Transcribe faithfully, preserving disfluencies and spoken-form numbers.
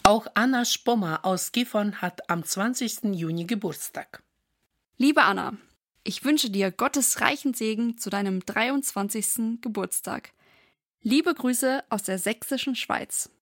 Auch Anna Spommer aus Gifhorn hat am zwanzigsten Juni Geburtstag. Liebe Anna, ich wünsche dir Gottes reichen Segen zu deinem dreiundzwanzigsten Geburtstag. Liebe Grüße aus der sächsischen Schweiz.